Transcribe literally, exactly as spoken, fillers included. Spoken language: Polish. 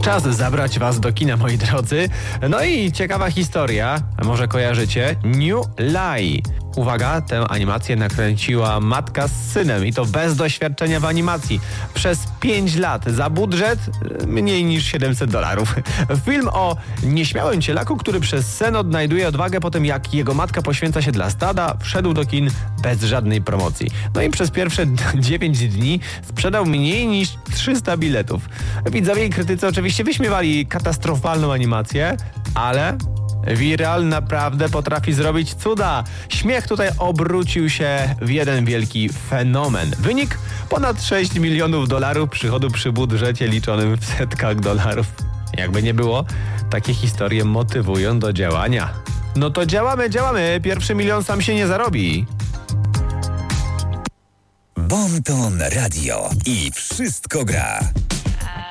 Czas zabrać was do kina, moi drodzy. No i ciekawa historia, może kojarzycie, New Lie. Uwaga, tę animację nakręciła matka z synem i to bez doświadczenia w animacji. Przez pięć lat za budżet mniej niż siedemset dolarów. Film o nieśmiałym cielaku, który przez sen odnajduje odwagę po tym, jak jego matka poświęca się dla stada, wszedł do kin bez żadnej promocji. No i przez pierwsze dziewięć dni sprzedał mniej niż trzysta biletów. Widzowie i krytycy oczywiście wyśmiewali katastrofalną animację, ale Viral naprawdę potrafi zrobić cuda. Śmiech tutaj obrócił się w jeden wielki fenomen. Wynik? Ponad sześć milionów dolarów przychodu przy budżecie liczonym w setkach dolarów. Jakby nie było, takie historie motywują do działania. No to działamy, działamy. Pierwszy milion sam się nie zarobi. Bon Ton Radio i wszystko gra.